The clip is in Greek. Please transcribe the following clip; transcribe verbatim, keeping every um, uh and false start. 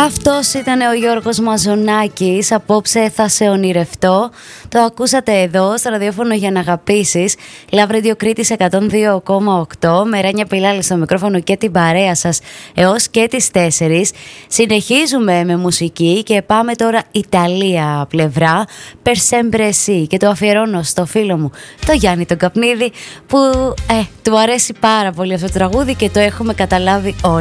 Αυτός ήταν ο Γιώργος Μαζονάκης. Απόψε θα σε ονειρευτώ. Το ακούσατε εδώ στο ραδιόφωνο για να αγαπήσεις. Love Radio Κρήτης εκατόν δύο κόμμα οκτώ. Με Ράνια Πιλάλη στο μικρόφωνο και την παρέα σας έως και τις τέσσερις. Συνεχίζουμε με μουσική και πάμε τώρα Ιταλία πλευρά. Per sempre sì. Και το αφιερώνω στο φίλο μου το Γιάννη τον Καπνίδη, που ε, του αρέσει πάρα πολύ αυτό το τραγούδι και το έχουμε καταλάβει όλοι.